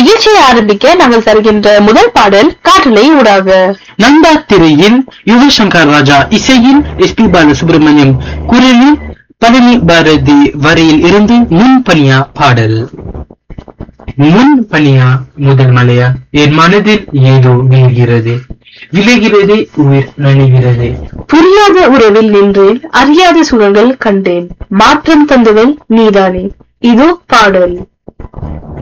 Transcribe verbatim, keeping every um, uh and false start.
நிகழ்ச்சியை ஆரம்பிக்க நாங்கள் தருகின்ற முதல் பாடல் காற்றலை ஊடாக. நந்தா திரையில் யுவசங்கர் ராஜா இசையில் எஸ் பி பாலசுப்ரமணியம் குரலில் பழனி பாரதி வரையில் இருந்து முன் பனியா பாடல். முன் பனியா முதல் மலையா என் மனதில் ஏதோ விழுகிறது, விளைகிறது உயிர் நனைகிறது. புரியாத உறவில் நின்றேன், அறியாத சூழல்கள் கண்டேன், மாற்றம் தந்தவள் நீதானே. இதோ பாடல்.